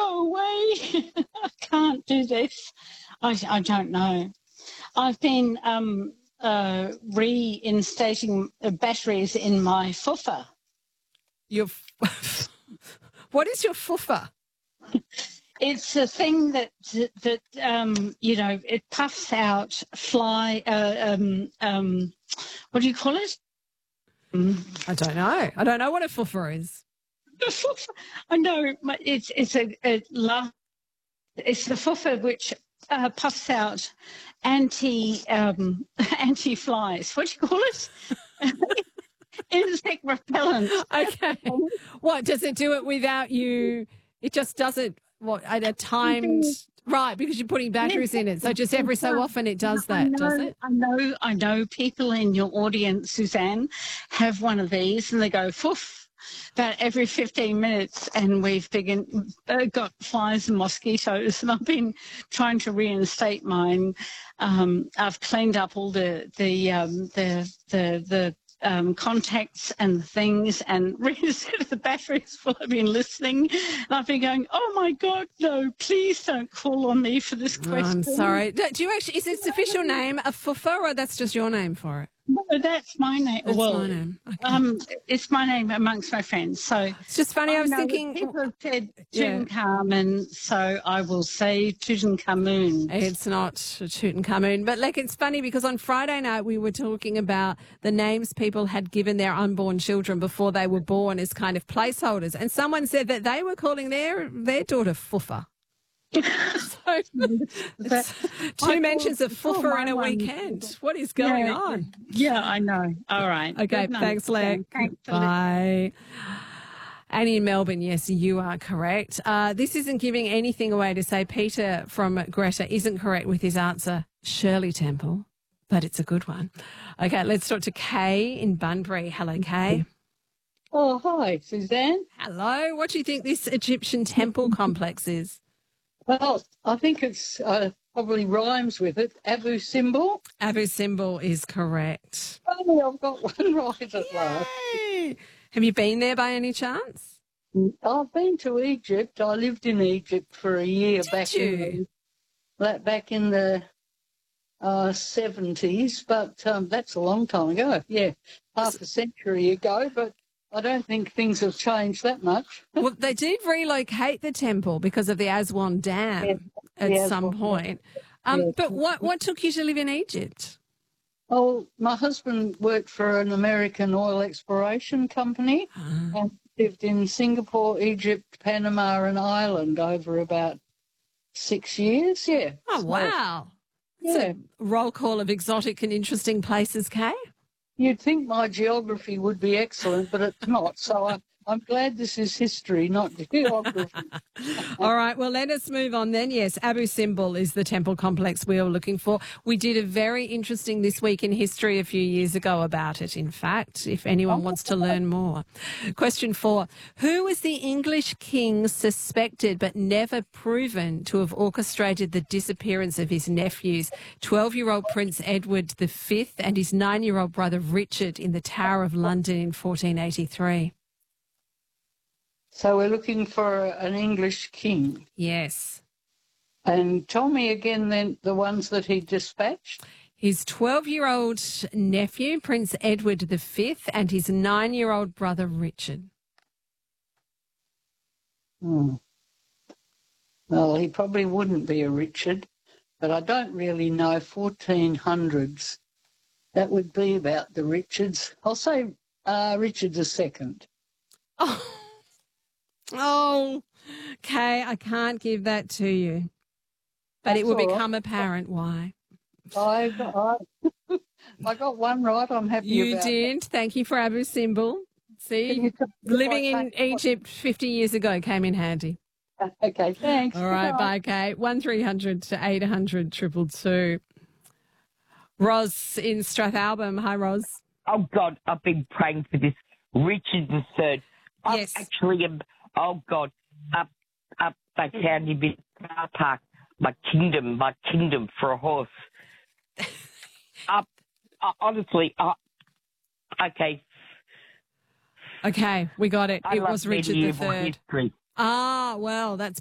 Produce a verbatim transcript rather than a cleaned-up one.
go away. I can't do this. I, I don't know. I've been um, uh, reinstating batteries in my foofer. Your f- what is your foofer? It's a thing that that um, you know, it puffs out fly. Uh, um, um, what do you call it? I don't know. I don't know what a foofer is. I know it's it's a, a it's the foofer which uh, puffs out anti um, anti flies. What do you call it? Insect repellent. Okay. What does it do it without you? It just does it. What at a timed right because you're putting batteries in it. So just every so often it does that, know, does it? I know. I know. People in your audience, Suzanne, have one of these, and they go foof about every fifteen minutes, and we've begin, uh, got flies and mosquitoes, and I've been trying to reinstate mine. Um, I've cleaned up all the the um, the the the. Um, contacts and things and reset the batteries while I've been listening. And I've been going, oh, my God, no, please don't call on me for this question. Oh, I'm sorry. Do you actually, is its official name a foofer or that's just your name for it? No, that's my name. That's well, my name. Okay. Um, it's my name amongst my friends. So it's just funny. I, I was know thinking people have said yeah. Tutankhamun, so I will say Tutankhamun. It's not Tutankhamun, but like it's funny because on Friday night we were talking about the names people had given their unborn children before they were born as kind of placeholders, and someone said that they were calling their their daughter Foofer. So, two mentions of foofer in a weekend. What is going yeah, on? Yeah, I know. All right. Okay, thanks, Lex. Bye. Annie in Melbourne, yes, you are correct. Uh, this isn't giving anything away to say Peter from Greta isn't correct with his answer, Shirley Temple, but it's a good one. Okay, let's talk to Kay in Bunbury. Hello, Kay. Oh, hi, Suzanne. Hello. What do you think this Egyptian temple complex is? Well, I think it's uh, probably rhymes with it. Abu Simbel. Abu Simbel is correct. Finally, I've got one right at last. Have you been there by any chance? I've been to Egypt. I lived in Egypt for a year Did back you? in the, back in the uh, seventies, but um, that's a long time ago. Yeah, half a century ago, but I don't think things have changed that much. Well, they did relocate the temple because of the Aswan Dam yeah, at yeah, some point. Um, yeah. But what, what took you to live in Egypt? Oh, my husband worked for an American oil exploration company Uh, and lived in Singapore, Egypt, Panama and Ireland over about six years, yeah. oh, So, wow. yeah. It's a roll call of exotic and interesting places, Kay. You'd think my geography would be excellent, but it's not. So I, I'm glad this is history, not geography. All right, well, let us move on then. Yes, Abu Simbel is the temple complex we are looking for. We did a very interesting This Week in History a few years ago about it, in fact, if anyone wants to learn more. Question four. Who was the English king suspected but never proven to have orchestrated the disappearance of his nephews, twelve-year-old Prince Edward the Fifth and his nine-year-old brother Richard in the Tower of London in fourteen eighty-three? So we're looking for an English king. Yes. And tell me again then the ones that he dispatched. His twelve-year-old nephew, Prince Edward the Fifth, and his nine-year-old brother Richard. Hmm. Well, he probably wouldn't be a Richard, but I don't really know. fourteen hundreds. That would be about the Richards. I'll say uh, Richard the Second. Oh. Oh, Kay, I can't give that to you. But That's it will all become right. apparent why. I, I, I got one right. I'm happy You about did. Thank you for Abu Simbel. See, Can you tell me living if I in take- Egypt fifty years ago came in handy. that. Okay, thanks. All right, bye, Kay. one three hundred to eight hundred triple two. Ros in Strathalbyn. Hi, Ros. Oh, God, I've been praying for this. Richard the Third. I'm Yes. actually, um, oh, God, up, up, I found him in the car park. My kingdom, my kingdom for a horse. up, uh, honestly, uh, okay. Okay, we got it. I It love was Richard the medieval Third. history. Ah, well, that's